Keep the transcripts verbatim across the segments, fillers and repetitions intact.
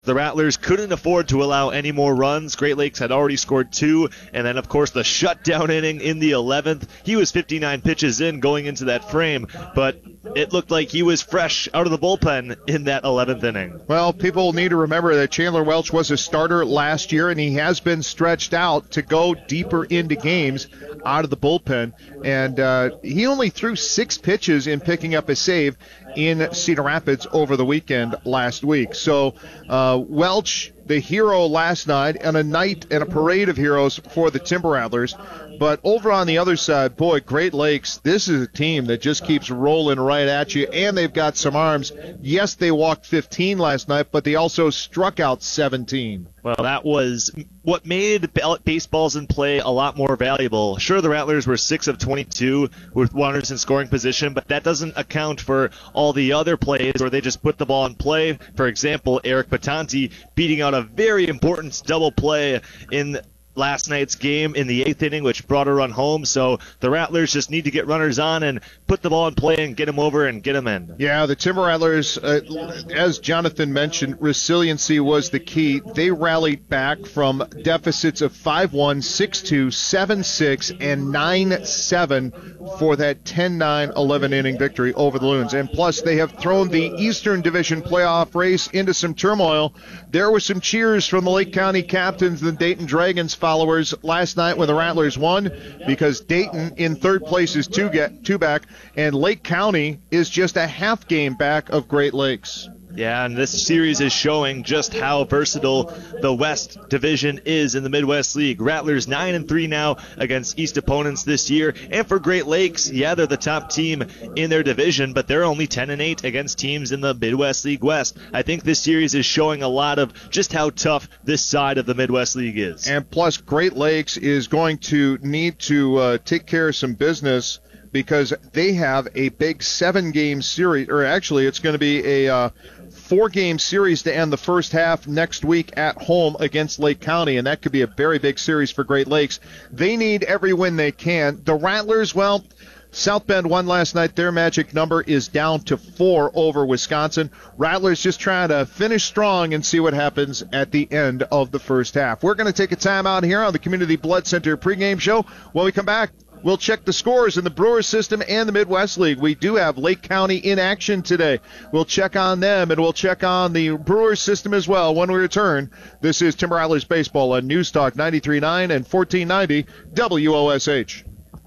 The Rattlers couldn't afford to allow any more runs. Great Lakes had already scored two, and then, of course, the shutdown inning in the eleventh. He was fifty-nine pitches in going into that frame, but it looked like he was fresh out of the bullpen in that eleventh inning. Well, people need to remember that Chandler Welch was a starter last year, and he has been stretched out to go deeper into games out of the bullpen, and uh, he only threw six pitches in picking up a save in Cedar Rapids over the weekend last week. So uh, Welch, the hero last night, and a night and a parade of heroes for the Timber Rattlers. But over on the other side, boy, Great Lakes, this is a team that just keeps rolling right at you, and they've got some arms. Yes, they walked fifteen last night, but they also struck out seventeen. Well, that was what made baseballs in play a lot more valuable. Sure, the Rattlers were six of twenty-two with runners in scoring position, but that doesn't account for all the other plays where they just put the ball in play. For example, Eric Patanti beating out a very important double play in last night's game in the eighth inning, which brought a run home. So the Rattlers just need to get runners on and put the ball in play and get them over and get them in. Yeah, the Timber Rattlers, uh, as Jonathan mentioned, resiliency was the key. They rallied back from deficits of five one, six two, seven six, and nine seven for that ten nine, eleven inning victory over the Loons. And plus, they have thrown the Eastern Division playoff race into some turmoil. There were some cheers from the Lake County captains and the Dayton Dragons followers last night when the Rattlers won, because Dayton in third place is two get two back, and Lake County is just a half game back of Great Lakes. Yeah, and this series is showing just how versatile the West Division is in the Midwest League. Rattlers nine and three now against East opponents this year. And for Great Lakes, yeah, they're the top team in their division, but they're only ten and eight against teams in the Midwest League West. I think this series is showing a lot of just how tough this side of the Midwest League is. And plus, Great Lakes is going to need to uh, take care of some business, because they have a big seven-game series, or actually it's going to be a uh, four-game series to end the first half next week at home against Lake County, and that could be a very big series for Great Lakes. They need every win they can. The Rattlers, well, South Bend won last night. Their magic number is down to four over Wisconsin. Rattlers just trying to finish strong and see what happens at the end of the first half. We're going to take a time out here on the Community Blood Center pregame show. When we come back, we'll check the scores in the Brewers system and the Midwest League. We do have Lake County in action today. We'll check on them, and we'll check on the Brewers system as well when we return. This is Timber Rattlers Baseball on News Talk ninety-three point nine and fourteen ninety W O S H.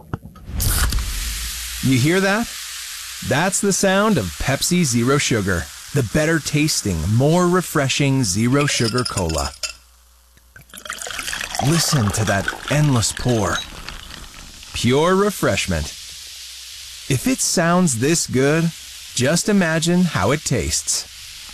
You hear that? That's the sound of Pepsi Zero Sugar, the better tasting, more refreshing Zero Sugar Cola. Listen to that endless pour. Pure refreshment. If it sounds this good, just imagine how it tastes.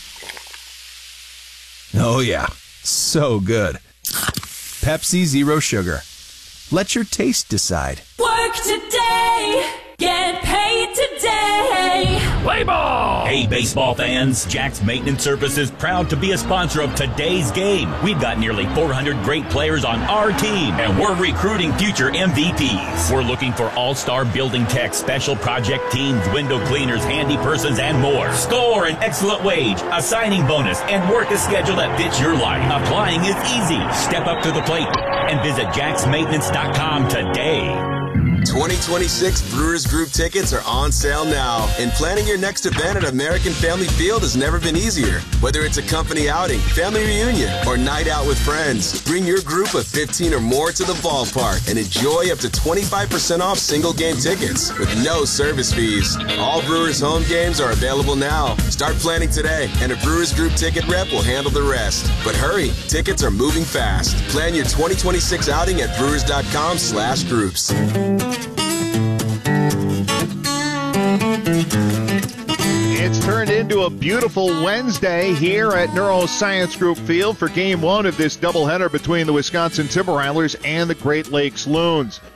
Oh yeah, so good. Pepsi Zero Sugar. Let your taste decide. Work today, get paid today. Play ball! Hey, baseball fans, Jack's Maintenance Services proud to be a sponsor of today's game. We've got nearly four hundred great players on our team, and we're recruiting future M V Ps. We're looking for all-star building techs, special project teams, window cleaners, handy persons, and more. Score an excellent wage, a signing bonus, and work a schedule that fits your life. Applying is easy. Step up to the plate and visit jacks maintenance dot com today. twenty twenty-six Brewers Group tickets are on sale now, and planning your next event at American Family Field has never been easier. Whether it's a company outing, family reunion, or night out with friends, bring your group of fifteen or more to the ballpark and enjoy up to twenty-five percent off single game tickets with no service fees. All Brewers home games are available now. Start planning today, and a Brewers Group ticket rep will handle the rest. But hurry, tickets are moving fast. Plan your twenty twenty-six outing at brewers dot com slash groups. It's turned into a beautiful Wednesday here at Neuroscience Group Field for game one of this doubleheader between the Wisconsin Timber Rattlers and the Great Lakes Loons.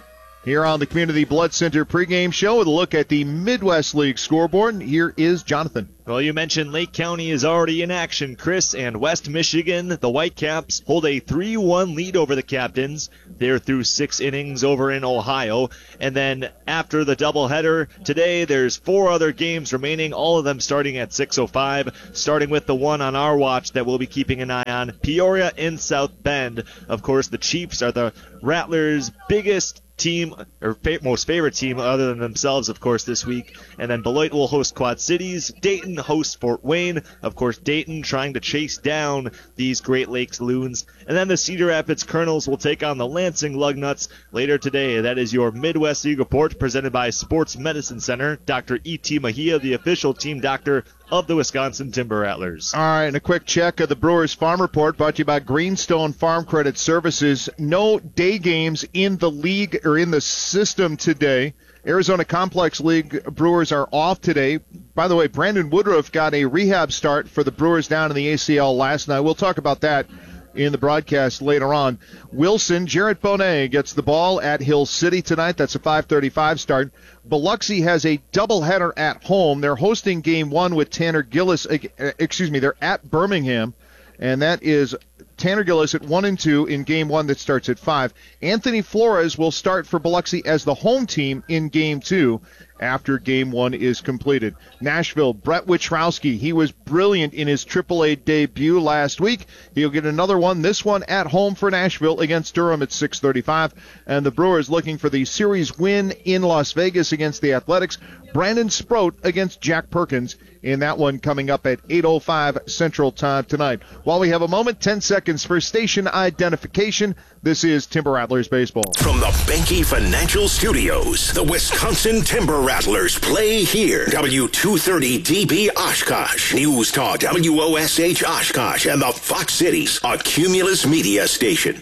here on the Community Blood Center pregame show with a look at the Midwest League scoreboard. Here is Jonathan. Well, you mentioned Lake County is already in action, Chris, and West Michigan, the Whitecaps, hold a three one lead over the Captains. They're through six innings over in Ohio. And then after the doubleheader today, there's four other games remaining, all of them starting at six oh five, starting with the one on our watch that we'll be keeping an eye on, Peoria in South Bend. Of course, the Chiefs are the Rattlers' biggest team, or fa- most favorite team other than themselves, of course, this week. And then Beloit will host Quad Cities. Dayton hosts Fort Wayne. Of course, Dayton trying to chase down these Great Lakes Loons. And then the Cedar Rapids Colonels will take on the Lansing Lugnuts later today. That is your Midwest League report presented by Sports Medicine Center. Doctor E T. Mejia, the official team doctor of the Wisconsin Timber Rattlers. All right, and a quick check of the Brewers Farm Report brought to you by Greenstone Farm Credit Services. No day games in the league or in the system today. Arizona Complex League Brewers are off today. By the way, Brandon Woodruff got a rehab start for the Brewers down in the A C L last night. We'll talk about that in the broadcast later on. Wilson, Jarrett Bonet gets the ball at Hill City tonight. That's a five thirty-five start. Biloxi has a doubleheader at home. They're hosting game one with Tanner Gillis. Excuse me, they're at Birmingham, and that is Tanner Gillis at one and two in game one that starts at five. Anthony Flores will start for Biloxi as the home team in game two after game one is completed. Nashville, Brett Wichrowski, he was brilliant in his triple A debut last week. He'll get another one, this one at home for Nashville against Durham at six thirty-five. And the Brewers looking for the series win in Las Vegas against the Athletics. Brandon Sproat against Jack Perkins in that one coming up at eight oh five Central Time tonight. While we have a moment, ten seconds for station identification. This is Timber Rattlers Baseball. From the Benke Financial Studios, the Wisconsin Timber Rattlers play here. W two thirty D B Oshkosh, News Talk W O S H Oshkosh, and the Fox Cities, a Cumulus media station.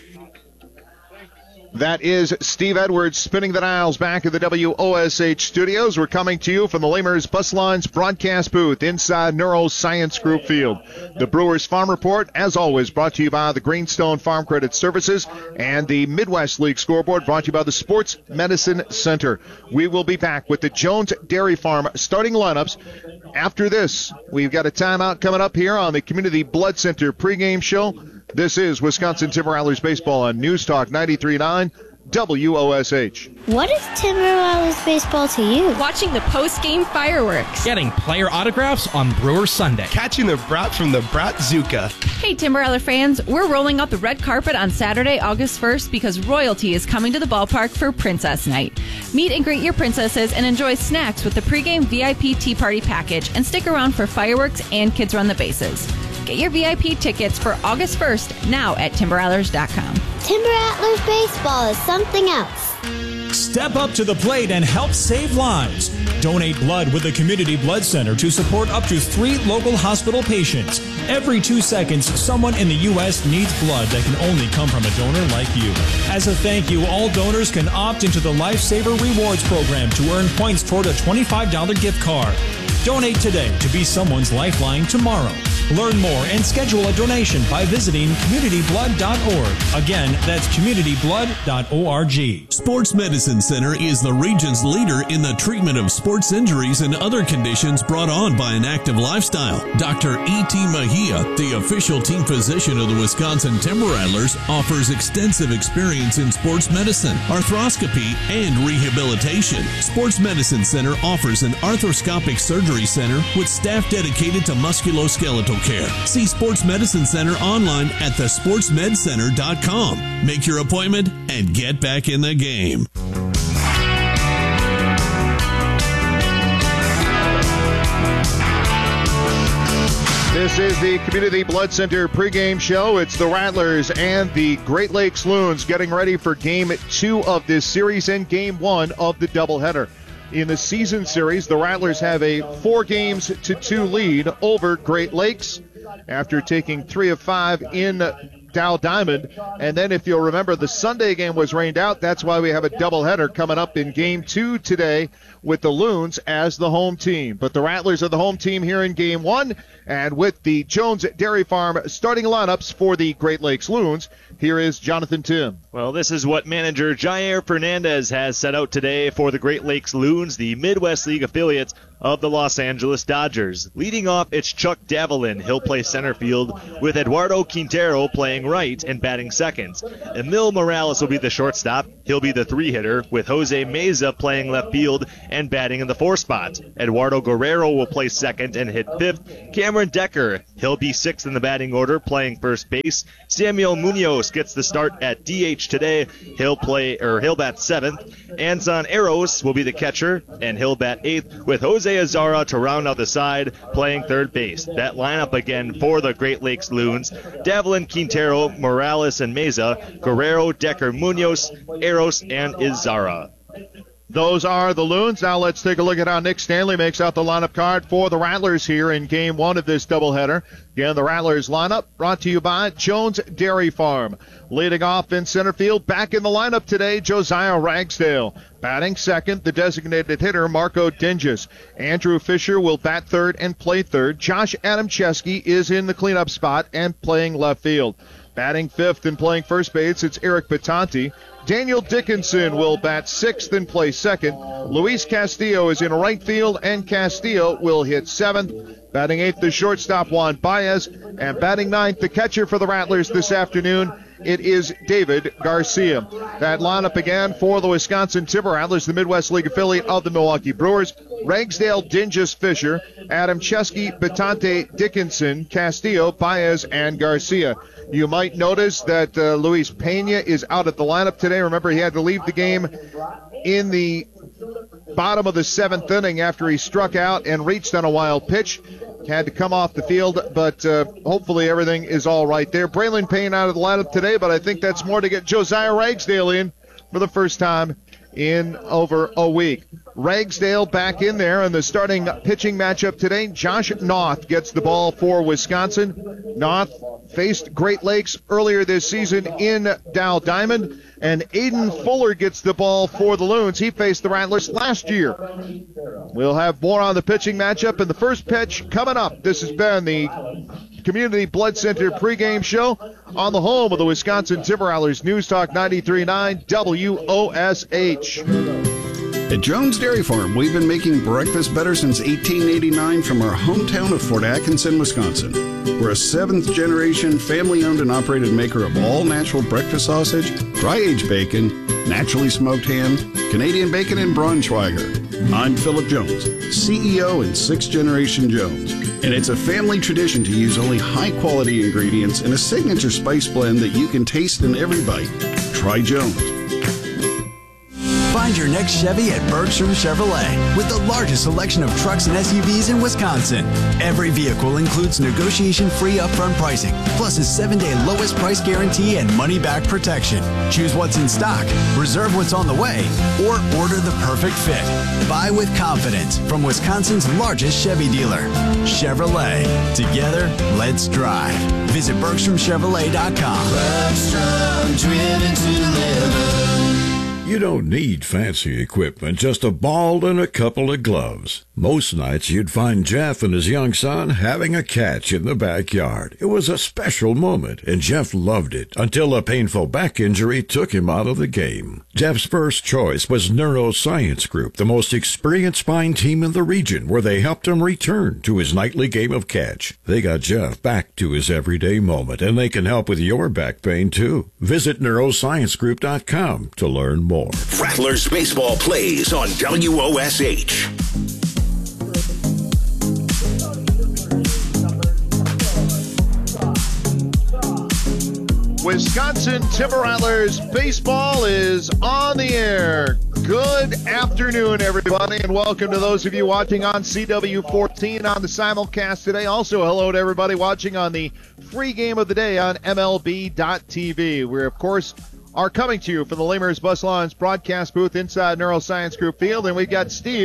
That is Steve Edwards spinning the dials back at the W O S H studios. We're coming to you from the Lamers Bus Lines broadcast booth inside Neuroscience Group Field. The Brewers Farm Report, as always, brought to you by the Greenstone Farm Credit Services and the Midwest League scoreboard brought to you by the Sports Medicine Center. We will be back with the Jones Dairy Farm starting lineups. After this, we've got a timeout coming up here on the Community Blood Center pregame show. This is Wisconsin Timber Rattlers Baseball on News Talk ninety-three point nine W O S H. What is Timber Rattlers Baseball to you? Watching the post-game fireworks. Getting player autographs on Brewer Sunday. Catching the brat from the Bratzuka. Hey, Timber Rattler fans, we're rolling out the red carpet on Saturday, August first, because royalty is coming to the ballpark for Princess Night. Meet and greet your princesses and enjoy snacks with the pregame V I P Tea Party package, and stick around for fireworks and Kids Run the Bases. Get your V I P tickets for August first now at timber rattlers dot com. Timber Rattlers Baseball is something else. Step up to the plate and help save lives. Donate blood with the Community Blood Center to support up to three local hospital patients. Every two seconds, someone in the U S needs blood that can only come from a donor like you. As a thank you, all donors can opt into the Lifesaver Rewards program to earn points toward a twenty-five dollars gift card. Donate today to be someone's lifeline tomorrow. Learn more and schedule a donation by visiting community blood dot org. Again, that's community blood dot org. Sports Medicine Center is the region's leader in the treatment of sports injuries and other conditions brought on by an active lifestyle. Doctor E T. Mejia, the official team physician of the Wisconsin Timber Rattlers, offers extensive experience in sports medicine, arthroscopy, and rehabilitation. Sports Medicine Center offers an arthroscopic surgery center with staff dedicated to musculoskeletal care. See Sports Medicine Center online at the sports med center dot com. Make your appointment and get back in the game. This is the Community Blood Center pregame show. It's the Rattlers and the Great Lakes Loons getting ready for game two of this series and game one of the doubleheader. In the season series, the Rattlers have a four games to two lead over Great Lakes after taking three of five in Dow Diamond. And then if you'll remember, the Sunday game was rained out. That's why we have a doubleheader coming up in game two today with the Loons as the home team. But the Rattlers are the home team here in game one. And with the Jones Dairy Farm starting lineups for the Great Lakes Loons, here is Jonathan Tim. Well, this is what manager Jair Fernandez has set out today for the Great Lakes Loons, the Midwest League affiliates of the Los Angeles Dodgers. Leading off, it's Chuck Davalin. He'll play center field with Eduardo Quintero playing right and batting second. Emil Morales will be the shortstop. He'll be the three-hitter with Jose Meza playing left field and batting in the four spot. Eduardo Guerrero will play second and hit fifth. Cameron Decker, he'll be sixth in the batting order playing first base. Samuel Munoz gets the start at D H today. He'll play or he'll bat seventh. Anson Eros will be the catcher and he'll bat eighth with Jose Azara to round out the side playing third base. That lineup again for the Great Lakes Loons: Davalin, Quintero, Morales, and Meza, Guerrero, Decker, Munoz, Eros, and Izara. Those are the Loons. Now let's take a look at how Nick Stanley makes out the lineup card for the Rattlers here in game one of this doubleheader. Again, the Rattlers lineup brought to you by Jones Dairy Farm. Leading off in center field, back in the lineup today, Josiah Ragsdale. Batting second, the designated hitter, Marco Dinges. Andrew Fisher will bat third and play third. Josh Adamczewski is in the cleanup spot and playing left field. Batting fifth and playing first base, it's Eric Patanti. Daniel Dickinson will bat sixth and play second. Luis Castillo is in right field, and Castillo will hit seventh. Batting eighth, the shortstop, Juan Baez. And batting ninth, the catcher for the Rattlers this afternoon, it is David Garcia. That lineup again for the Wisconsin Timber Rattlers, the Midwest League affiliate of the Milwaukee Brewers: Ragsdale, Dinges, Fisher, Adamczewski, Batante, Dickinson, Castillo, Baez, and Garcia. You might notice that uh, Luis Pena is out at the lineup today. Remember, he had to leave the game in the bottom of the seventh inning after he struck out and reached on a wild pitch. Had to come off the field, but uh, hopefully everything is all right there. Braylon Payne out of the lineup today, but I think that's more to get Josiah Ragsdale in for the first time in over a week. Ragsdale back in there in the starting pitching matchup today. Josh Noth gets the ball for Wisconsin. Noth faced Great Lakes earlier this season in Dow Diamond, and Aiden Fuller gets the ball for the Loons. He faced the Rattlers last year. We'll have more on the pitching matchup in the first pitch coming up. This has been the Community Blood Center pregame show on the home of the Wisconsin Timber Rattlers, News Talk ninety-three point nine W O S H. At Jones Dairy Farm, we've been making breakfast better since eighteen eighty-nine from our hometown of Fort Atkinson, Wisconsin. We're a seventh-generation, family-owned and operated maker of all-natural breakfast sausage, dry-aged bacon, naturally smoked ham, Canadian bacon, and Braunschweiger. I'm Philip Jones, C E O and sixth-generation Jones, and it's a family tradition to use only high-quality ingredients in a signature spice blend that you can taste in every bite. Try Jones. Find your next Chevy at Bergstrom Chevrolet with the largest selection of trucks and S U Vs in Wisconsin. Every vehicle includes negotiation-free upfront pricing, plus a seven-day lowest price guarantee and money-back protection. Choose what's in stock, reserve what's on the way, or order the perfect fit. Buy with confidence from Wisconsin's largest Chevy dealer. Chevrolet. Together, let's drive. Visit Bergstrom Chevrolet dot com. Bergstrom, driven to deliver. You don't need fancy equipment, just a ball and a couple of gloves. Most nights you'd find Jeff and his young son having a catch in the backyard. It was a special moment, and Jeff loved it until a painful back injury took him out of the game. Jeff's first choice was Neuroscience Group, the most experienced spine team in the region, where they helped him return to his nightly game of catch. They got Jeff back to his everyday moment, and they can help with your back pain too. Visit neuroscience group dot com to learn more. Rattlers baseball plays on W O S H. Wisconsin Timber Rattlers baseball is on the air. Good afternoon, everybody, and welcome to those of you watching on C W fourteen on the simulcast today. Also, hello to everybody watching on the free game of the day on M L B dot T V. We're, of course, are coming to you from the Lamers Bus Lawns broadcast booth inside Neuroscience Group Field, and we've got Steve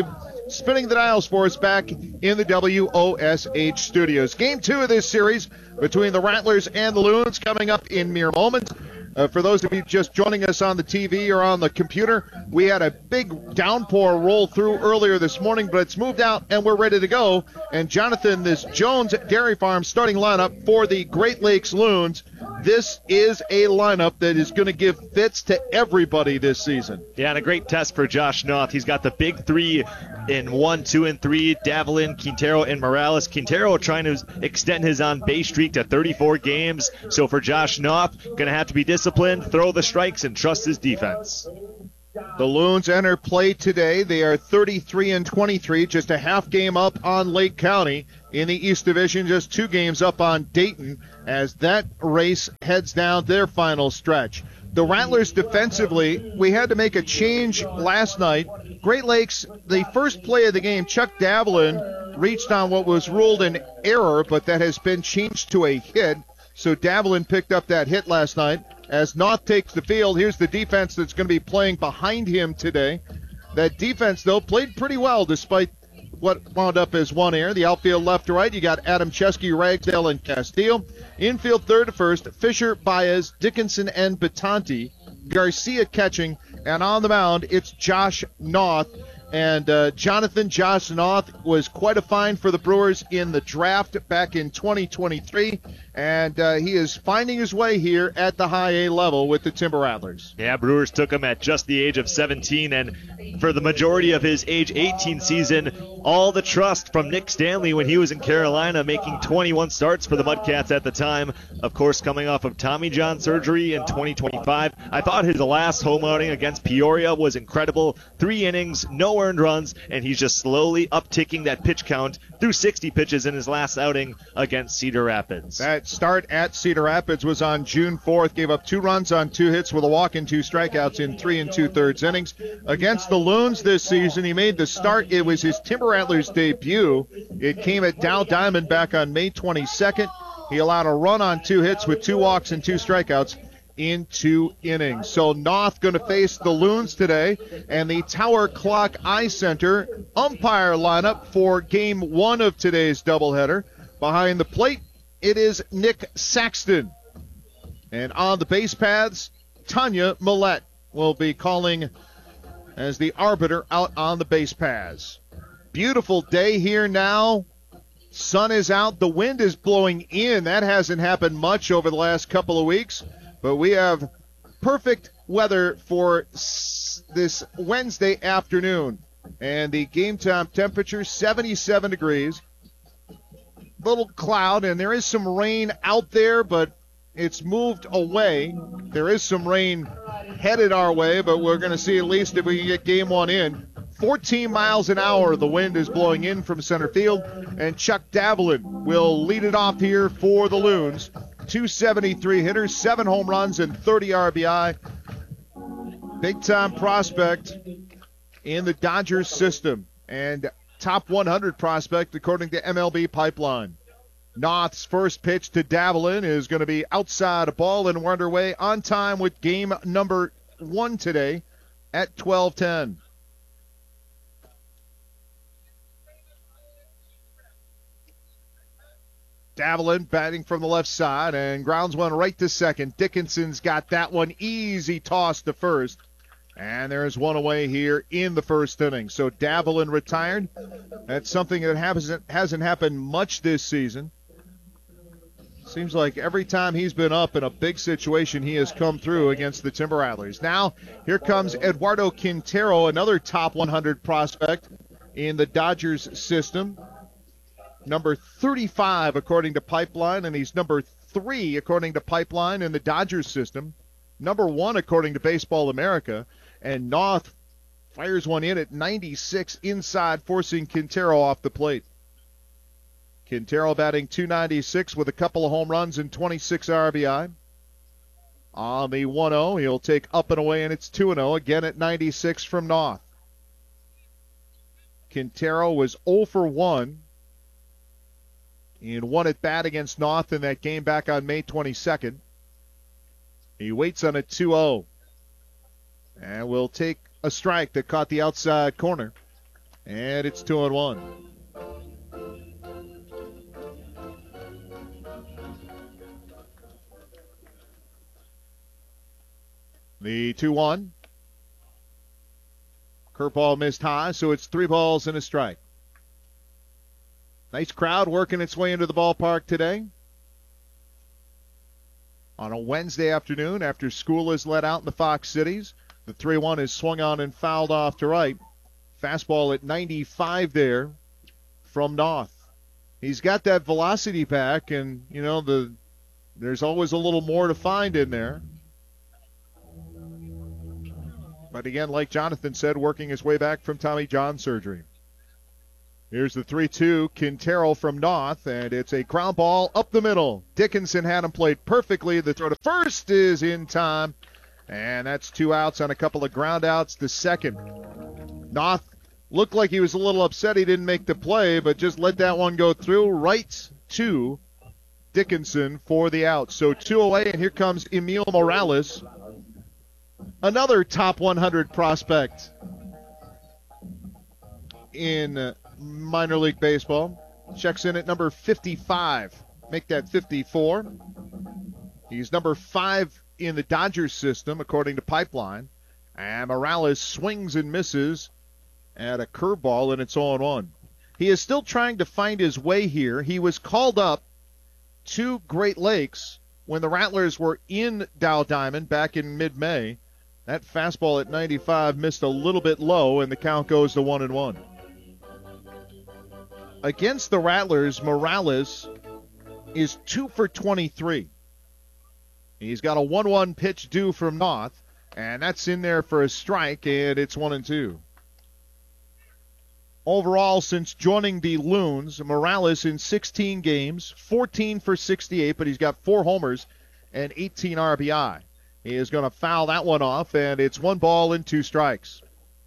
spinning the dials for us back in the W O S H studios. Game two of this series between the Rattlers and the Loons coming up in mere moments. Uh, for those of you just joining us on the T V or on the computer, we had a big downpour roll through earlier this morning, but it's moved out and we're ready to go. And Jonathan, this Jones Dairy Farm starting lineup for the Great Lakes Loons, this is a lineup that is going to give fits to everybody this season. Yeah, and a great test for Josh Noth. He's got the big three in one, two, and three, Davelin, Quintero, and Morales. Quintero trying to extend his on-base streak to thirty-four games. So for Josh Noth, going to have to be disciplined, throw the strikes, and trust his defense. The Loons enter play today. They are thirty-three and twenty-three, just a half game up on Lake County. In the East Division, just two games up on Dayton as that race heads down their final stretch. The Rattlers defensively, we had to make a change last night. Great Lakes, the first play of the game, Chuck Davelin reached on what was ruled an error, but that has been changed to a hit. So Davelin picked up that hit last night. As Noth takes the field, here's the defense that's going to be playing behind him today. That defense, though, played pretty well despite what wound up as one error. The outfield left to right, you got Adam Chesky, Ragsdale, and Castillo. Infield third to first, Fisher, Baez, Dickinson, and Batanti. Garcia catching, and on the mound, it's Josh Noth. And uh, Jonathan Josh Noth was quite a find for the Brewers in the draft back in twenty twenty-three, and uh, he is finding his way here at the high A level with the Timber Rattlers. Yeah, Brewers took him at just the age of seventeen, and for the majority of his age eighteen season, all the trust from Nick Stanley when he was in Carolina, making twenty-one starts for the Mudcats at the time. Of course, coming off of Tommy John surgery in twenty twenty-five. I thought his last home outing against Peoria was incredible. Three innings, no earned runs, and he's just slowly upticking that pitch count through sixty pitches in his last outing against Cedar Rapids. That start at Cedar Rapids was on June fourth, gave up two runs on two hits with a walk and two strikeouts in three and two-thirds innings. Against the Loons this season, he made the start. It was his Timber Rattlers debut. It came at Dow Diamond back on May twenty-second. He allowed a run on two hits with two walks and two strikeouts in two innings. So Noth going to face the Loons today, and the Tower Clock Eye Center umpire lineup for game one of today's doubleheader. Behind the plate, it is Nick Saxton. And on the base paths, Tanya Millette will be calling as the arbiter out on the base paths. Beautiful day here now. Sun is out. The wind is blowing in. That hasn't happened much over the last couple of weeks. But we have perfect weather for s- this Wednesday afternoon. And the game time temperature, seventy-seven degrees. Little cloud, and there is some rain out there, but it's moved away. There is some rain headed our way, but we're going to see at least if we can get game one in. fourteen miles an hour, the wind is blowing in from center field, and Chuck Davelin will lead it off here for the Loons. two seventy-three hitters, seven home runs, and thirty R B I. Big-time prospect in the Dodgers system, and top one hundred prospect according to M L B Pipeline. Noth's first pitch to Davelin is going to be outside a ball, and we're underway on time with game number one today at twelve ten. Davelin batting from the left side, and grounds one right to second. Dickinson's got that one, easy toss to first. And there's one away here in the first inning. So Davelin retired. That's something that hasn't, hasn't happened much this season. Seems like every time he's been up in a big situation, he has come through against the Timber Rattlers. Now, here comes Eduardo Quintero, another top one hundred prospect in the Dodgers system. Number thirty-five, according to Pipeline, and he's number three, according to Pipeline, in the Dodgers system. Number one, according to Baseball America. And Noth fires one in at ninety-six inside, forcing Quintero off the plate. Quintero batting two ninety-six with a couple of home runs and twenty-six R B I. On the one oh, he'll take up and away, and it's two and oh, again at ninety-six from Noth. Quintero was oh for one in one at bat against Noth in that game back on May twenty-second. He waits on a two oh. And will take a strike that caught the outside corner. And it's two and one. The two one. Curveball missed high, so it's three balls and a strike. Nice crowd working its way into the ballpark today. On a Wednesday afternoon after school is let out in the Fox Cities. The three one is swung on and fouled off to right. Fastball at ninety-five there from Noth. He's got that velocity back, and, you know, the there's always a little more to find in there. But again, like Jonathan said, working his way back from Tommy John surgery. Here's the three two, Quintero from Noth, and it's a ground ball up the middle. Dickinson had him played perfectly. The throw to first is in time, and that's two outs on a couple of ground outs. The second, Noth looked like he was a little upset he didn't make the play, but just let that one go through right to Dickinson for the out. So two away, and here comes Emil Morales, another top one hundred prospect in minor league baseball. Checks in at number fifty-five. Make that fifty-four. He's number five in the Dodgers system, according to Pipeline. And Morales swings and misses at a curveball, and it's oh and one. He is still trying to find his way here. He was called up to Great Lakes when the Rattlers were in Dow Diamond back in mid-May. That fastball at ninety-five missed a little bit low, and the count goes to one and one. Against the Rattlers, Morales is two for twenty-three. He's got a one one pitch due from Noth, and that's in there for a strike, and it's one and two. Overall, since joining the Loons, Morales in sixteen games, fourteen for sixty-eight, but he's got four homers and eighteen R B I. He is going to foul that one off, and it's one ball and two strikes.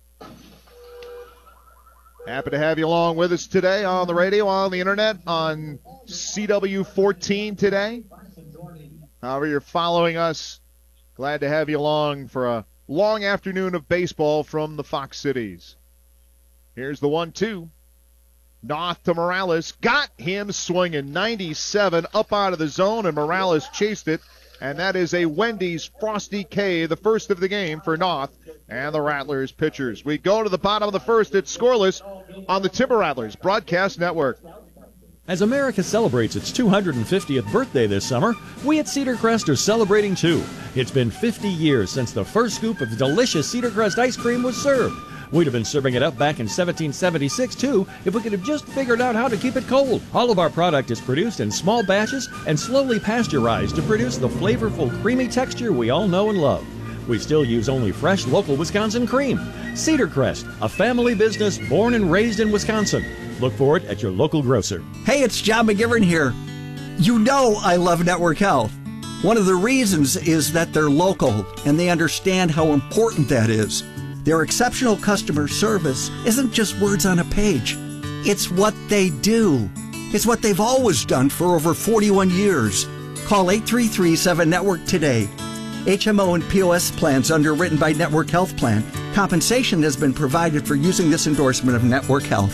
Happy to have you along with us today on the radio, on the internet, on C W fourteen today. However you're following us, glad to have you along for a long afternoon of baseball from the Fox Cities. Here's the one two. Noth to Morales. Got him swinging. ninety-seven up out of the zone, and Morales chased it. And that is a Wendy's Frosty K, the first of the game for Noth and the Rattlers pitchers. We go to the bottom of the first. It's scoreless on the Timber Rattlers Broadcast Network. As America celebrates its two hundred fiftieth birthday this summer, we at Cedar Crest are celebrating too. It's been fifty years since the first scoop of delicious Cedar Crest ice cream was served. We'd have been serving it up back in seventeen seventy-six, too, if we could have just figured out how to keep it cold. All of our product is produced in small batches and slowly pasteurized to produce the flavorful, creamy texture we all know and love. We still use only fresh, local Wisconsin cream. Cedar Crest, a family business born and raised in Wisconsin. Look for it at your local grocer. Hey, it's John McGivern here. You know I love Network Health. One of the reasons is that they're local, and they understand how important that is. Their exceptional customer service isn't just words on a page. It's what they do. It's what they've always done for over forty-one years. Call eight three three, seven network today. H M O and P O S plans underwritten by Network Health Plan. Compensation has been provided for using this endorsement of Network Health.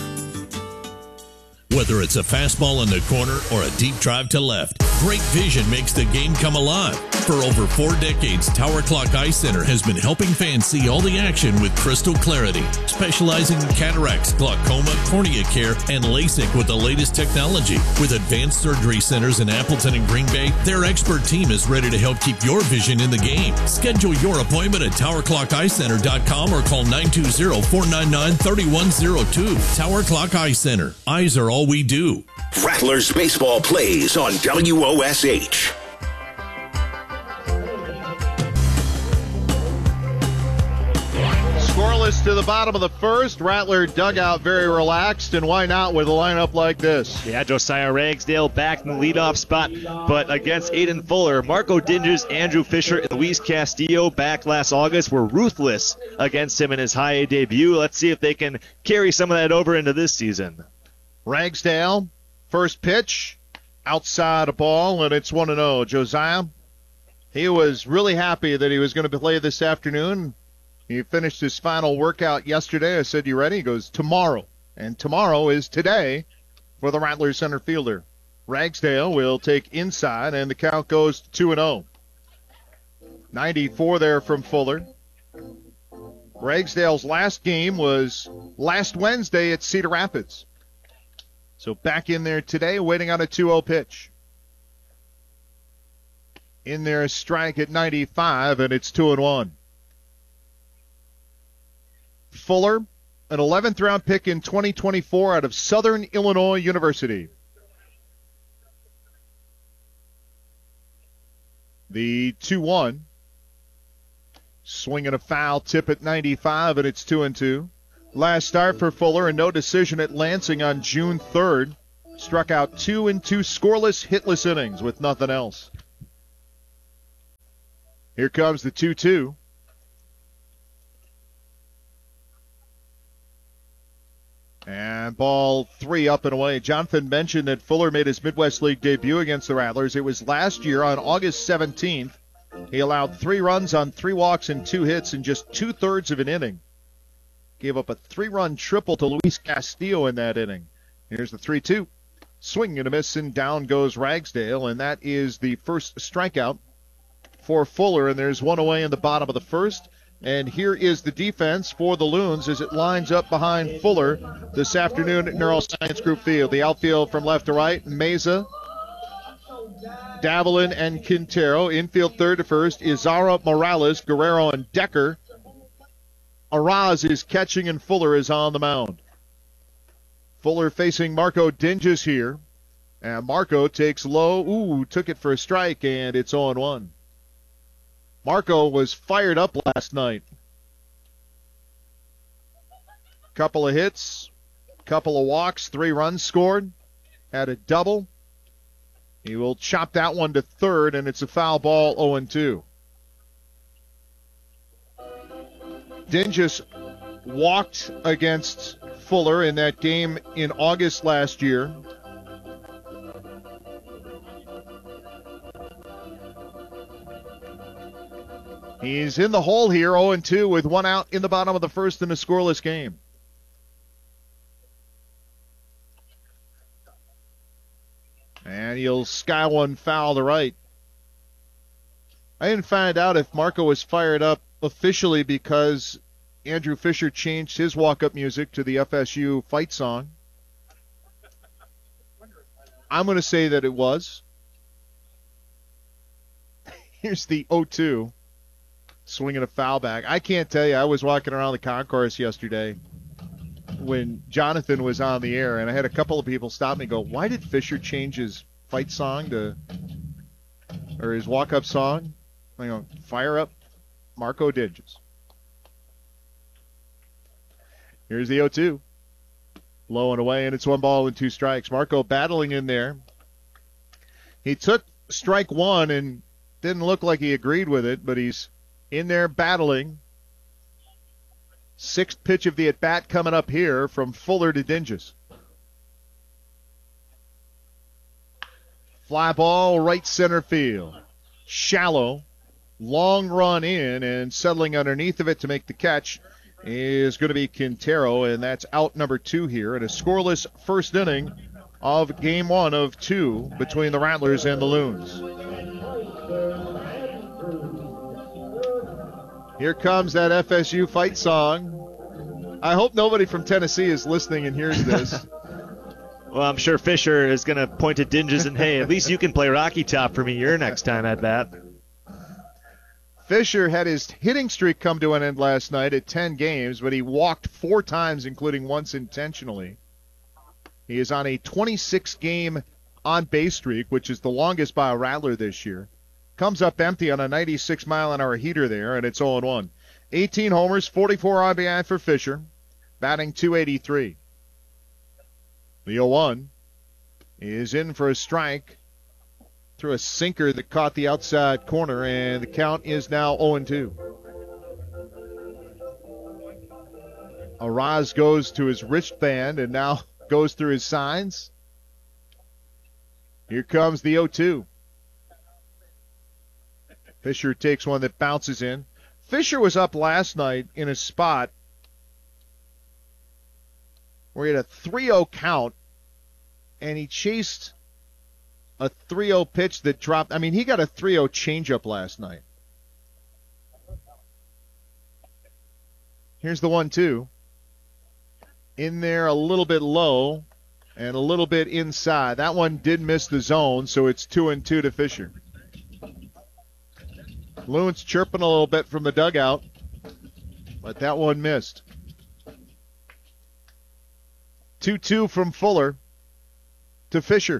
Whether it's a fastball in the corner or a deep drive to left, great vision makes the game come alive. For over four decades, Tower Clock Eye Center has been helping fans see all the action with crystal clarity, specializing in cataracts, glaucoma, cornea care, and LASIK with the latest technology. With advanced surgery centers in Appleton and Green Bay, their expert team is ready to help keep your vision in the game. Schedule your appointment at tower clock eye center dot com or call nine two zero, four nine nine, three one zero two. Tower Clock Eye Center. Eyes are all we do. Rattlers baseball plays on W O S H. Scoreless to the bottom of the first. Rattler dugout very relaxed, and why not with a lineup like this? Yeah, Josiah Ragsdale back in the leadoff spot, but against Aiden Fuller, Marco Dinges, Andrew Fisher, and Luis Castillo back last August were ruthless against him in his high A debut. Let's see if they can carry some of that over into this season. Ragsdale, first pitch, outside a ball, and it's one and oh. Josiah, he was really happy that he was going to play this afternoon. He finished his final workout yesterday. I said, you ready? He goes, tomorrow. And tomorrow is today for the Rattlers center fielder. Ragsdale will take inside, and the count goes to two and oh. ninety-four there from Fuller. Ragsdale's last game was last Wednesday at Cedar Rapids. So back in there today, waiting on a two oh pitch. In there, a strike at ninety-five, and it's two and one. Fuller, an eleventh round pick in twenty twenty-four out of Southern Illinois University. The two one. Swinging a foul tip at ninety-five, and it's two and two. Last start for Fuller, and no decision at Lansing on June third. Struck out two and two scoreless, hitless innings with nothing else. Here comes the two two. And ball three up and away. Jonathan mentioned that Fuller made his Midwest League debut against the Rattlers. It was last year on August seventeenth. He allowed three runs on three walks and two hits in just two-thirds of an inning. Gave up a three-run triple to Luis Castillo in that inning. Here's the three two. Swing and a miss, and down goes Ragsdale, and that is the first strikeout for Fuller, and there's one away in the bottom of the first. And here is the defense for the Loons as it lines up behind Fuller this afternoon at Neuroscience Group Field. The outfield from left to right, Meza, Davelin, and Quintero. Infield third to first, Izarra, Morales, Guerrero, and Decker. Araz is catching, and Fuller is on the mound. Fuller facing Marco Dinges here. And Marco takes low. Ooh, took it for a strike, and it's oh and one. Marco was fired up last night. Couple of hits, couple of walks, three runs scored, had a double. He will chop that one to third, and it's a foul ball, oh and two. Dinges walked against Fuller in that game in August last year. He's in the hole here, oh and two, with one out in the bottom of the first in a scoreless game. And he'll sky one foul to right. I didn't find out if Marco was fired up officially because Andrew Fisher changed his walk-up music to the F S U fight song. I'm going to say that it was. Here's the oh two. Swinging a foul back. I can't tell you, I was walking around the concourse yesterday when Jonathan was on the air, and I had a couple of people stop me and go, why did Fisher change his fight song to, or his walk-up song? I go, fire up Marco Dinges. Here's the oh two. Low and away, and it's one ball and two strikes. Marco battling in there. He took strike one and didn't look like he agreed with it, but he's in there battling. Sixth pitch of the at-bat coming up here from Fuller to Dinges. Fly ball, right center field. Shallow. Long run in, and settling underneath of it to make the catch is going to be Quintero, and that's out number two here in a scoreless first inning of game one of two between the Rattlers and the Loons. Here comes that F S U fight song. I hope nobody from Tennessee is listening and hears this. Well, I'm sure Fisher is going to point to Dinges and, hey, at least you can play Rocky Top for me your next time at bat. Fisher had his hitting streak come to an end last night at ten games, but he walked four times, including once intentionally. He is on a twenty-six game on-base streak, which is the longest by a Rattler this year. Comes up empty on a ninety-six mile an hour heater there, and it's oh and one. eighteen homers, forty-four R B I for Fisher, batting two eighty-three. The oh one is in for a strike through a sinker that caught the outside corner, and the count is now oh and two. Araz goes to his wristband and now goes through his signs. Here comes the oh two. Fisher takes one that bounces in. Fisher was up last night in a spot where he had a three oh count, and he chased a three oh pitch that dropped. I mean, he got a three oh changeup last night. Here's the one two. In there a little bit low and a little bit inside. That one did miss the zone, so it's two and two to Fisher. Loon's chirping a little bit from the dugout, but that one missed. two two from Fuller to Fisher.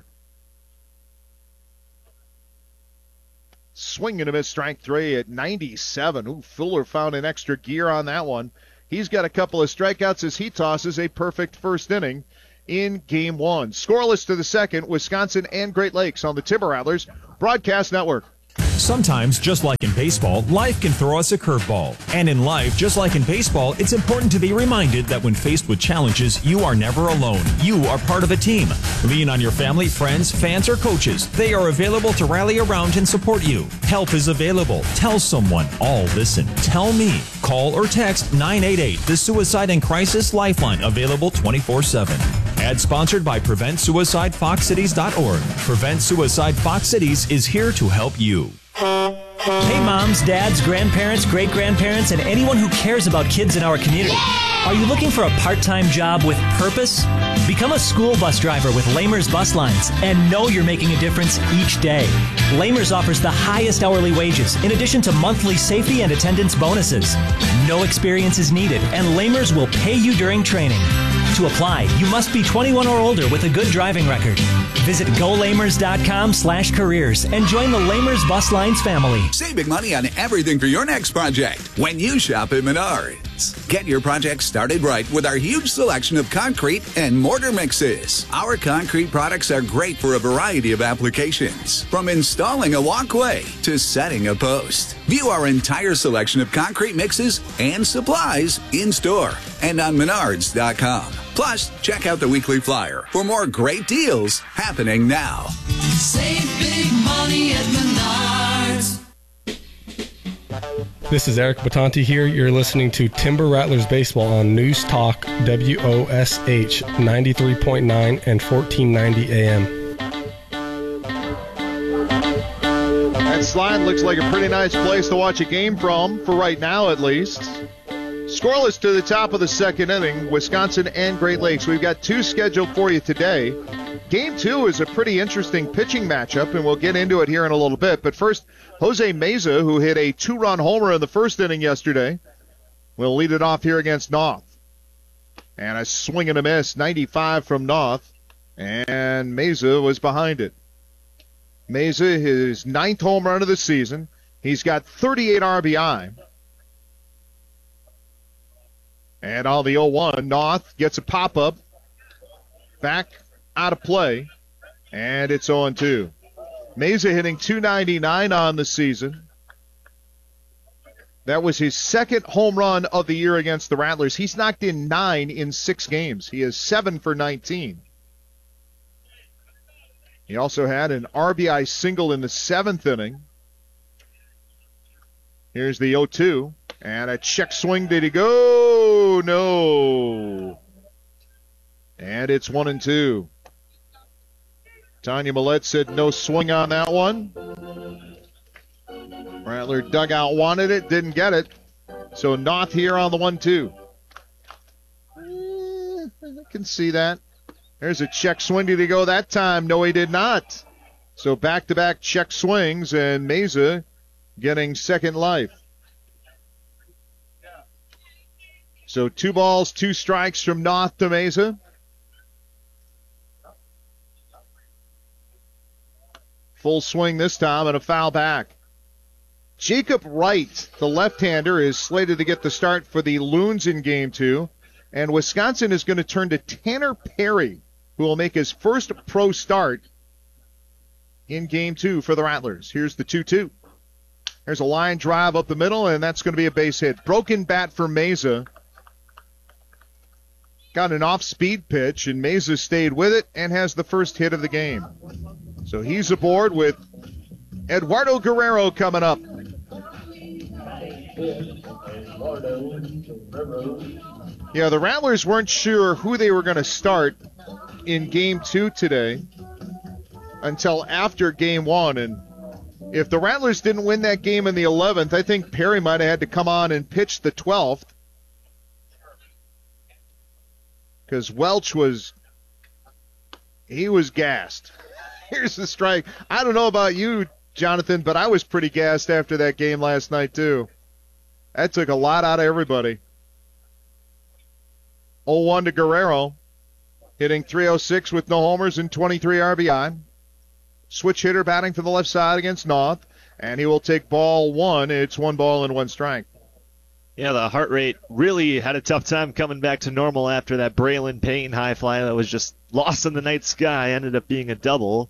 Swing and a miss, strike three at ninety-seven. Ooh, Fuller found an extra gear on that one. He's got a couple of strikeouts as he tosses a perfect first inning in game one. Scoreless to the second, Wisconsin and Great Lakes on the Timber Rattlers Broadcast Network. Sometimes, just like in baseball, life can throw us a curveball. And in life, just like in baseball, it's important to be reminded that when faced with challenges, you are never alone. You are part of a team. Lean on your family, friends, fans, or coaches. They are available to rally around and support you. Help is available. Tell someone. All listen. Tell me. Call or text nine eight eight, the Suicide and Crisis Lifeline, available twenty-four seven. Ad sponsored by Prevent Suicide Fox Cities dot org. Prevent Suicide Fox Cities is here to help you. Hey moms, dads, grandparents, great-grandparents, and anyone who cares about kids in our community. Are you looking for a part-time job with purpose? Become a school bus driver with Lamers Bus Lines and know you're making a difference each day. Lamers offers the highest hourly wages in addition to monthly safety and attendance bonuses. No experience is needed, and Lamers will pay you during training. To apply, you must be twenty-one or older with a good driving record. Visit go lamers dot com slash careers and join the Lamers Bus Lines family. Saving money on everything for your next project when you shop at Menards. Get your project started right with our huge selection of concrete and mortar mixes. Our concrete products are great for a variety of applications, from installing a walkway to setting a post. View our entire selection of concrete mixes and supplies in store and on menards dot com. Plus, check out the weekly flyer for more great deals happening now. Save big money at Menards. This is Eric Batanti here. You're listening to Timber Rattlers Baseball on News Talk W O S H ninety-three point nine and fourteen ninety A M. That slide looks like a pretty nice place to watch a game from, for right now at least. Scoreless to the top of the second inning, Wisconsin and Great Lakes. We've got two scheduled for you today. Game two is a pretty interesting pitching matchup, and we'll get into it here in a little bit. But first, Jose Meza, who hit a two-run homer in the first inning yesterday, will lead it off here against North. And a swing and a miss, ninety-five from North, and Meza was behind it. Meza, his ninth home run of the season. He's got thirty-eight R B I. And on the oh one, North gets a pop-up. Back out of play. And it's oh two. Meza hitting two ninety-nine on the season. That was his second home run of the year against the Rattlers. He's knocked in nine in six games. He is seven for nineteen. He also had an R B I single in the seventh inning. Here's the oh two. And a check swing. Did he go? No. And it's one and two. Tanya Millette said no swing on that one. Rattler dugout wanted it, didn't get it. So North here on the one two. Eh, I can see that. There's a check swing. Did he go that time? No, he did not. So back-to-back check swings, and Meza getting second life. So two balls, two strikes from North to Meza. Full swing this time and a foul back. Jacob Wright, the left-hander, is slated to get the start for the Loons in game two. And Wisconsin is going to turn to Tanner Perry, who will make his first pro start in game two for the Rattlers. Here's the two two. There's a line drive up the middle, and that's going to be a base hit. Broken bat for Meza. Got an off-speed pitch, and Meza stayed with it and has the first hit of the game. So he's aboard with Eduardo Guerrero coming up. Yeah, the Rattlers weren't sure who they were going to start in game two today until after game one. And if the Rattlers didn't win that game in the eleventh, I think Perry might have had to come on and pitch the twelfth. Because Welch was, he was gassed. Here's the strike. I don't know about you, Jonathan, but I was pretty gassed after that game last night, too. That took a lot out of everybody. oh one to Guerrero, hitting three oh six with no homers and twenty-three R B I. Switch hitter batting to the left side against North, and he will take ball one. It's one ball and one strike. Yeah, the heart rate really had a tough time coming back to normal after that Braylon Payne high fly that was just lost in the night sky, ended up being a double.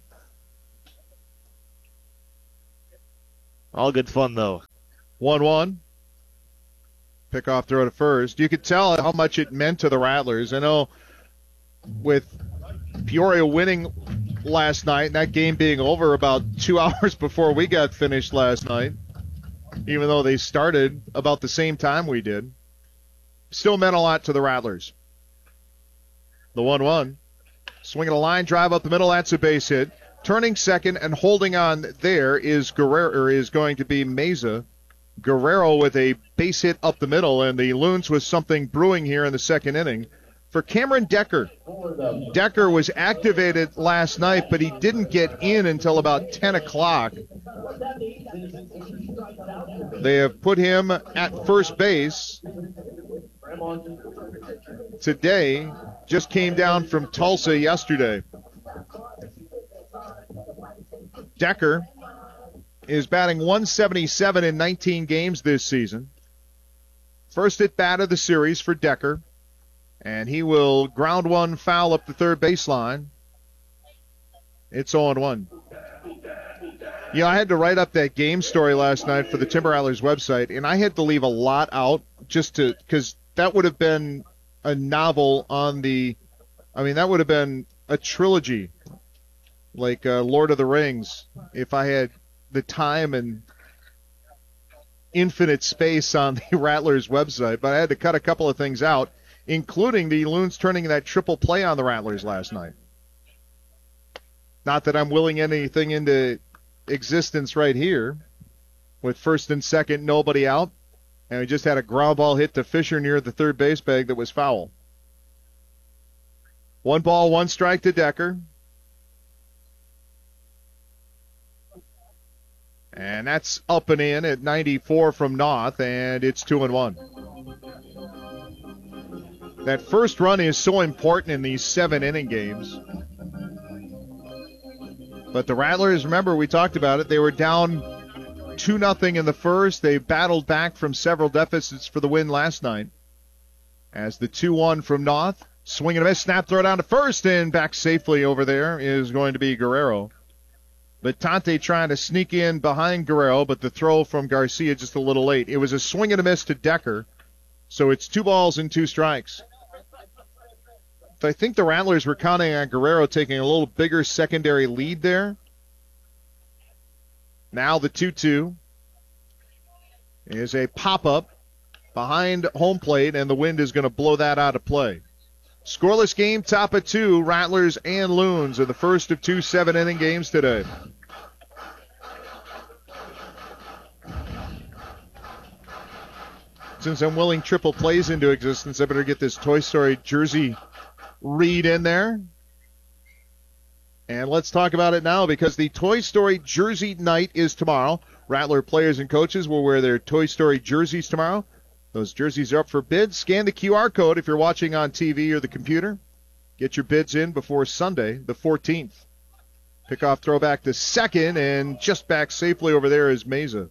All good fun, though. one one. Pickoff throw to first. You could tell how much it meant to the Rattlers. I know with Peoria winning last night and that game being over about two hours before we got finished last night, even though they started about the same time we did, still meant a lot to the Rattlers. The one one. Swinging a line drive up the middle. That's a base hit. Turning second and holding on there is Guerrero, or is going to be Meza. Guerrero with a base hit up the middle, and the Loons with something brewing here in the second inning. For Cameron Decker. Decker was activated last night, but he didn't get in until about ten o'clock. They have put him at first base today. Just came down from Tulsa yesterday. Decker is batting one seventy-seven in nineteen games this season. First at bat of the series for Decker. And he will ground one foul up the third baseline. It's oh one. Yeah, I had to write up that game story last night for the Timber Rattlers website, and I had to leave a lot out just to, because that would have been a novel on the, I mean, that would have been a trilogy, like uh, Lord of the Rings, if I had the time and infinite space on the Rattlers website. But I had to cut a couple of things out, including the Loons turning that triple play on the Rattlers last night. Not that I'm willing anything into existence right here. With first and second, nobody out. And we just had a ground ball hit to Fisher near the third base bag that was foul. One ball, one strike to Decker. And that's up and in at ninety-four from North, and it's two and one. That first run is so important in these seven-inning games. But the Rattlers, remember, we talked about it, they were down two nothing in the first. They battled back from several deficits for the win last night. As the two one from North, swing and a miss, snap, throw down to first, and back safely over there is going to be Guerrero. But Tante trying to sneak in behind Guerrero, but the throw from Garcia just a little late. It was a swing and a miss to Decker, so it's two balls and two strikes. I think the Rattlers were counting on Guerrero taking a little bigger secondary lead there. Now the two two is a pop-up behind home plate, and the wind is going to blow that out of play. Scoreless game, top of two, Rattlers and Loons are the first of two seven-inning games today. Since I'm willing triple plays into existence, I better get this Toy Story jersey read in there. And let's talk about it now, because the Toy Story jersey night is tomorrow. Rattler players and coaches will wear their Toy Story jerseys tomorrow. Those jerseys are up for bids. Scan the Q R code if you're watching on T V or the computer. Get your bids in before Sunday, the fourteenth. Pickoff throwback to second, and just back safely over there is Meza.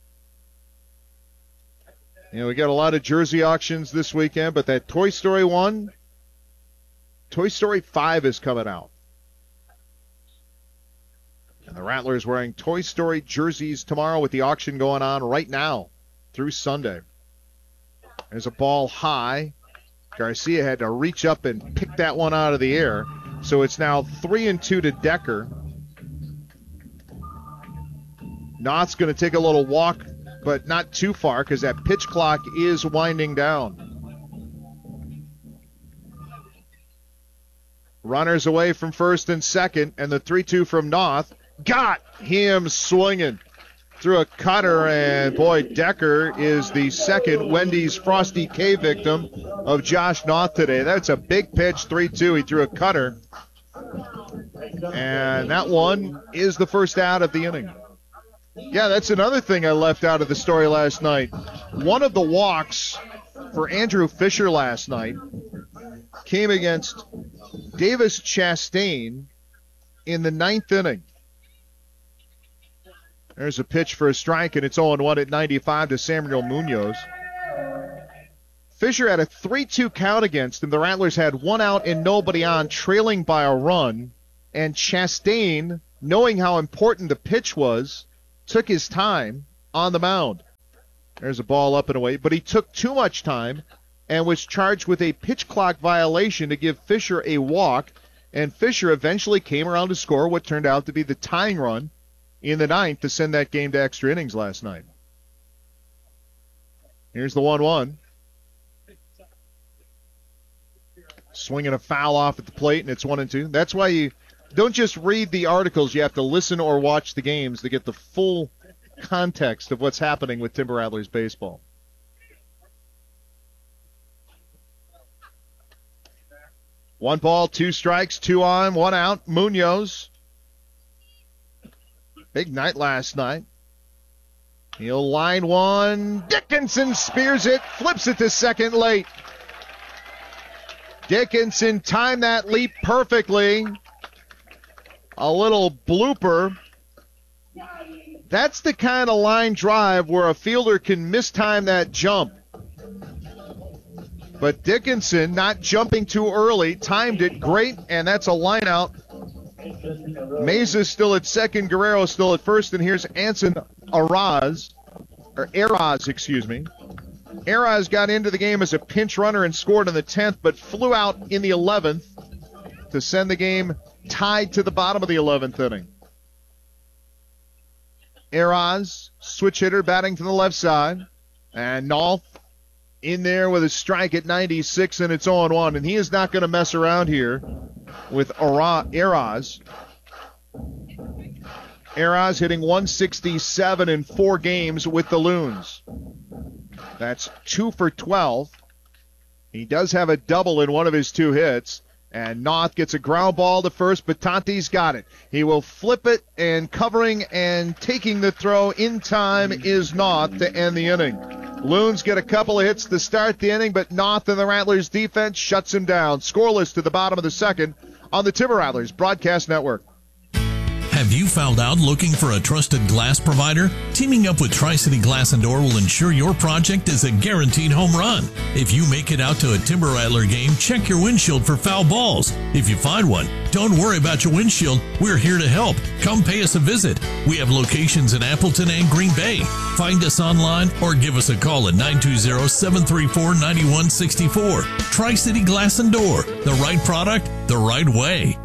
You know, we got a lot of jersey auctions this weekend, but that Toy Story one, Toy Story five is coming out. And the Rattlers wearing Toy Story jerseys tomorrow with the auction going on right now through Sunday. There's a ball high. Garcia had to reach up and pick that one out of the air. So it's now three and two to Decker. Knott's going to take a little walk, but not too far, because that pitch clock is winding down. Runners away from first and second, and the three two from North got him swinging through a cutter, and boy, Decker is the second Wendy's Frosty K victim of Josh North today. That's a big pitch, three two. He threw a cutter, and that one is the first out of the inning. Yeah, that's another thing I left out of the story last night. One of the walks for Andrew Fisher last night came against Davis Chastain in the ninth inning. There's a pitch for a strike, and it's oh one at ninety-five to Samuel Munoz. Fisher had a three two count against him. The Rattlers had one out and nobody on, trailing by a run. And Chastain, knowing how important the pitch was, took his time on the mound. There's a ball up and away, but he took too much time and was charged with a pitch clock violation to give Fisher a walk. And Fisher eventually came around to score what turned out to be the tying run in the ninth to send that game to extra innings last night. Here's the one one. Swinging a foul off at the plate, and it's one and two. That's why you don't just read the articles. You have to listen or watch the games to get the full context of what's happening with Timber Rattlers baseball. One ball, two strikes, two on, one out. Munoz. Big night last night. He'll line one. Dickinson spears it, flips it to second late. Dickinson timed that leap perfectly. A little blooper. That's the kind of line drive where a fielder can mistime that jump. But Dickinson, not jumping too early, timed it great, and that's a line out. Mesa's still at second, Guerrero still at first, and here's Anson Araz, or Araz, excuse me. Araz got into the game as a pinch runner and scored in the tenth, but flew out in the eleventh to send the game tied to the bottom of the eleventh inning. Araz, switch hitter, batting to the left side, and Nolf in there with a strike at ninety-six, and it's oh one, and he is not going to mess around here with Araz. Araz hitting one sixty-seven in four games with the Loons. That's two for twelve. He does have a double in one of his two hits. And North gets a ground ball to first, but Tanti's got it. He will flip it, and covering and taking the throw in time is North to end the inning. Loons get a couple of hits to start the inning, but North and the Rattlers defense shuts him down. Scoreless to the bottom of the second on the Timber Rattlers Broadcast Network. Have you found out looking for a trusted glass provider? Teaming up with Tri-City Glass and Door will ensure your project is a guaranteed home run. If you make it out to a Timber Rattler game, check your windshield for foul balls. If you find one, don't worry about your windshield. We're here to help. Come pay us a visit. We have locations in Appleton and Green Bay. Find us online or give us a call at nine two zero, seven three four, nine one six four. Tri-City Glass and Door. The right product, the right way.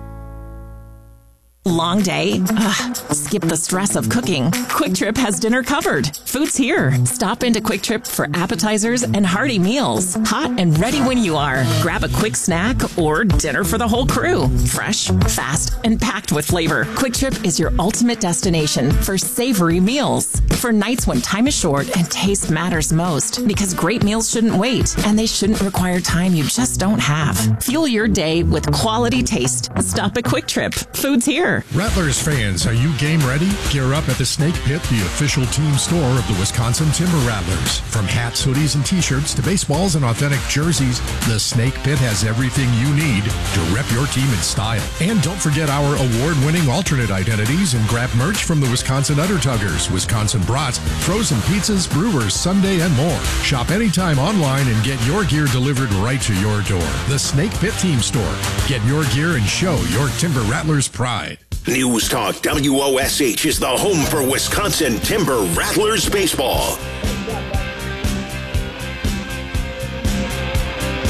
Long day? Ugh, skip the stress of cooking. Quick Trip has dinner covered. Food's here. Stop into Quick Trip for appetizers and hearty meals. Hot and ready when you are. Grab a quick snack or dinner for the whole crew. Fresh, fast, and packed with flavor. Quick Trip is your ultimate destination for savory meals. For nights when time is short and taste matters most. Because great meals shouldn't wait, and they shouldn't require time you just don't have. Fuel your day with quality taste. Stop at Quick Trip. Food's here. Rattlers fans, are you game ready? Gear up at the Snake Pit, the official team store of the Wisconsin Timber Rattlers. From hats, hoodies, and t-shirts to baseballs and authentic jerseys, the Snake Pit has everything you need to rep your team in style. And don't forget our award-winning alternate identities and grab merch from the Wisconsin Undertuggers, Wisconsin Brats, frozen pizzas, brewers, Sunday, and more. Shop anytime online and get your gear delivered right to your door. The Snake Pit Team Store. Get your gear and show your Timber Rattlers pride. News Talk W O S H is the home for Wisconsin Timber Rattlers baseball.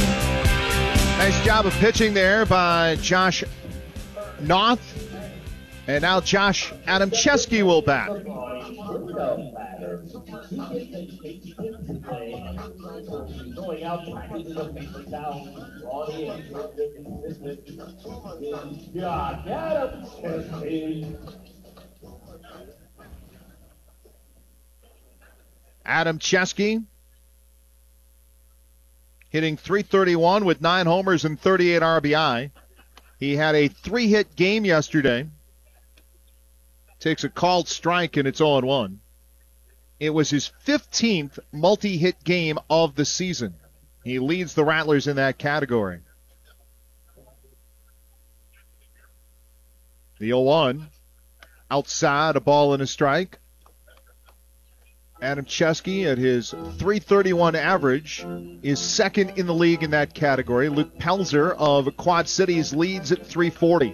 Nice job of pitching there by Josh North. And now Josh Adamczewski will bat. Adamczewski hitting three thirty-one with nine homers and thirty-eight R B I. He had a three-hit game yesterday. Takes a called strike, and it's oh and one. It was his fifteenth multi-hit game of the season. He leads the Rattlers in that category. The oh one. Outside, a ball and a strike. Adamczewski at his three thirty-one average is second in the league in that category. Luke Pelzer of Quad Cities leads at three forty.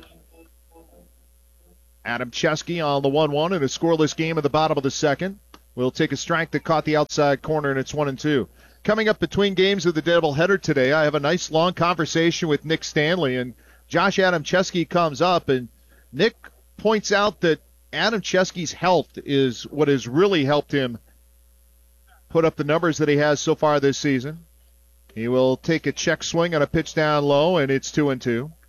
Adamczewski on the one one in a scoreless game at the bottom of the second. Will take a strike that caught the outside corner, and it's one and two. Coming up between games of the doubleheader today, I have a nice long conversation with Nick Stanley, and Josh Adamczewski comes up, and Nick points out that Adamczewski's health is what has really helped him put up the numbers that he has so far this season. He will take a check swing on a pitch down low, and it's two and two.